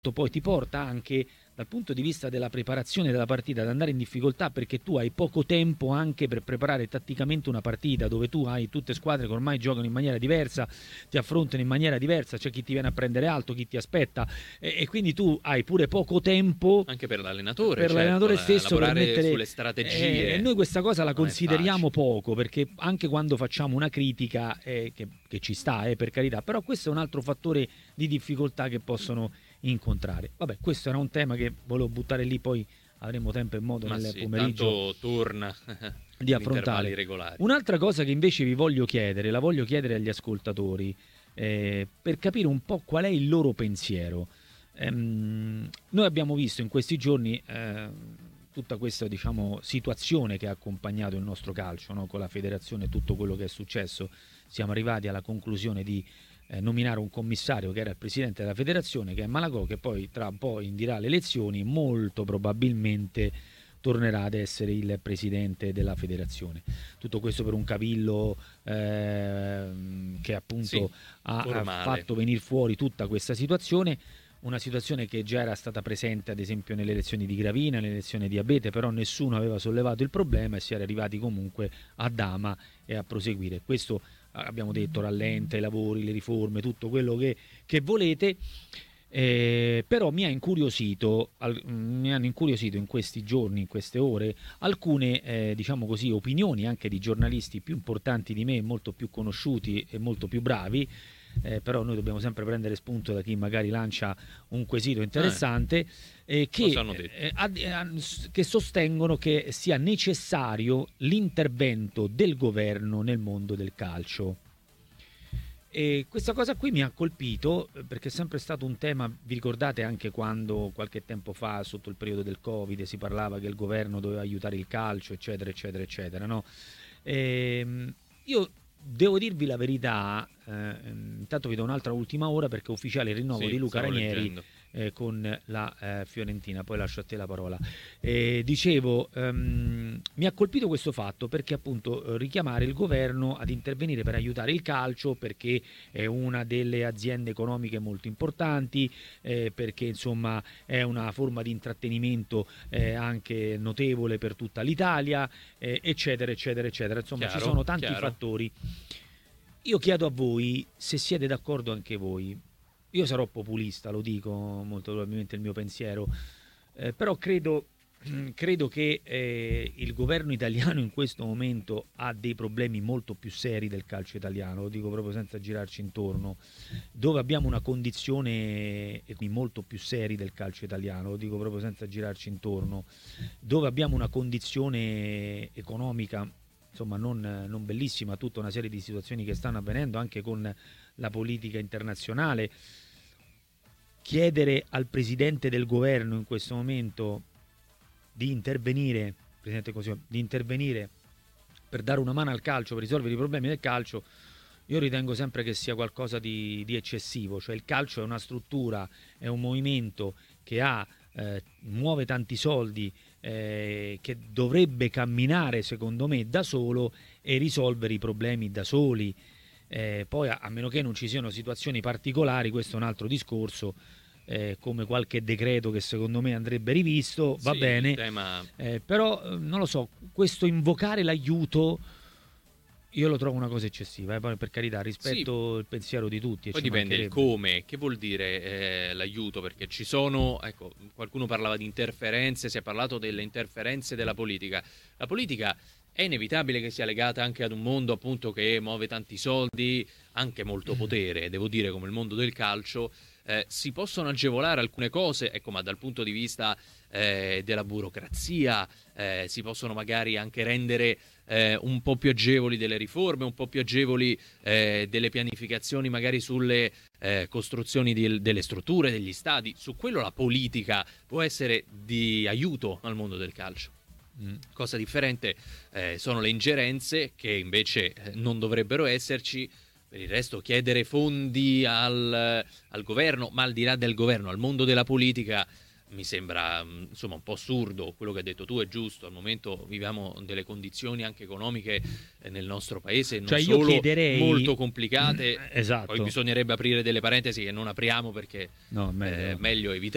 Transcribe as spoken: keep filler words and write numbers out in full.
poi ti porta anche dal punto di vista della preparazione della partita ad andare in difficoltà, perché tu hai poco tempo anche per preparare tatticamente una partita dove tu hai tutte squadre che ormai giocano in maniera diversa, ti affrontano in maniera diversa, c'è chi ti viene a prendere alto, chi ti aspetta, e, e quindi tu hai pure poco tempo anche per l'allenatore, per certo, l'allenatore la, stesso per lavorare mettere, sulle strategie. eh, noi questa cosa la non è consideriamo facile. poco, perché anche quando facciamo una critica eh, che, che ci sta, eh, per carità, però questo è un altro fattore di difficoltà che possono incontrare. Vabbè, questo era un tema che volevo buttare lì, poi avremo tempo e modo Ma nel sì, pomeriggio tanto torna di in intervalli affrontare. regolari. Un'altra cosa che invece vi voglio chiedere, la voglio chiedere agli ascoltatori, eh, per capire un po' qual è il loro pensiero. Ehm, noi abbiamo visto in questi giorni eh, tutta questa, diciamo, situazione che ha accompagnato il nostro calcio, no? Con la federazione, tutto quello che è successo. Siamo arrivati alla conclusione di eh, nominare un commissario che era il presidente della federazione, che è Malagò, che poi tra un po' indirà le elezioni, molto probabilmente tornerà ad essere il presidente della federazione. Tutto questo per un cavillo eh, che appunto Sì, ha, ha formale. fatto venire fuori tutta questa situazione, una situazione che già era stata presente ad esempio nelle elezioni di Gravina, nelle elezioni di Abete, però nessuno aveva sollevato il problema e si era arrivati comunque a Dama e a proseguire. Questo abbiamo detto rallenta i lavori, le riforme, tutto quello che, che volete. Eh, però mi ha incuriosito, al, mi hanno incuriosito in questi giorni, in queste ore, alcune eh, diciamo così, opinioni anche di giornalisti più importanti di me, molto più conosciuti e molto più bravi. Eh, però noi dobbiamo sempre prendere spunto da chi magari lancia un quesito interessante, eh, che, eh, ad, eh, che sostengono che sia necessario l'intervento del governo nel mondo del calcio. E questa cosa qui mi ha colpito perché è sempre stato un tema, vi ricordate anche quando qualche tempo fa, sotto il periodo del Covid, si parlava che il governo doveva aiutare il calcio, eccetera, eccetera, eccetera, no? E, io devo dirvi la verità, eh, intanto vi do un'altra ultima ora perché è ufficiale il rinnovo sì, di Luca Ranieri eh, con la eh, Fiorentina, poi lascio a te la parola. Eh, dicevo, ehm, mi ha colpito questo fatto perché appunto richiamare il governo ad intervenire per aiutare il calcio, perché è una delle aziende economiche molto importanti, eh, perché insomma è una forma di intrattenimento eh, anche notevole per tutta l'Italia, eh, eccetera, eccetera, eccetera. Insomma, chiaro, ci sono tanti chiaro. fattori. Io chiedo a voi se siete d'accordo anche voi. Io sarò populista, lo dico, molto probabilmente il mio pensiero, eh, però credo, credo che eh, il governo italiano in questo momento ha dei problemi molto più seri del calcio italiano, lo dico proprio senza girarci intorno, dove abbiamo una condizione molto più seri del calcio italiano, lo dico proprio senza girarci intorno, dove abbiamo una condizione economica insomma non, non bellissima, tutta una serie di situazioni che stanno avvenendo anche con la politica internazionale. Chiedere al presidente del governo in questo momento di intervenire, presidente Così, di intervenire per dare una mano al calcio, per risolvere i problemi del calcio, io ritengo sempre che sia qualcosa di, di eccessivo. Cioè il calcio è una struttura, è un movimento che ha eh, muove tanti soldi, eh, che dovrebbe camminare secondo me da solo e risolvere i problemi da soli. Eh, poi a, a meno che non ci siano situazioni particolari, questo è un altro discorso, eh, come qualche decreto che secondo me andrebbe rivisto, va sì, bene, tema... eh, però eh, non lo so, questo invocare l'aiuto io lo trovo una cosa eccessiva, eh, poi per carità rispetto sì. il pensiero di tutti. E poi ci dipende il come, che vuol dire eh, l'aiuto, perché ci sono, ecco, qualcuno parlava di interferenze, si è parlato delle interferenze della politica. La politica è inevitabile che sia legata anche ad un mondo appunto che muove tanti soldi, anche molto potere, devo dire, come il mondo del calcio. Eh, si possono agevolare alcune cose, ecco, ma dal punto di vista eh, della burocrazia eh, si possono magari anche rendere eh, un po' più agevoli delle riforme, un po' più agevoli eh, delle pianificazioni magari sulle eh, costruzioni di, delle strutture, degli stadi. Su quello la politica può essere di aiuto al mondo del calcio. Mm. Cosa differente eh, sono le ingerenze, che invece eh, non dovrebbero esserci. Per il resto chiedere fondi al, al governo, ma al di là del governo, al mondo della politica, mi sembra insomma un po' assurdo. Quello che hai detto tu è giusto, al momento viviamo delle condizioni anche economiche nel nostro paese non cioè io solo chiederei... molto complicate, esatto. Poi bisognerebbe aprire delle parentesi che non apriamo perché no, meglio, è meglio evitare.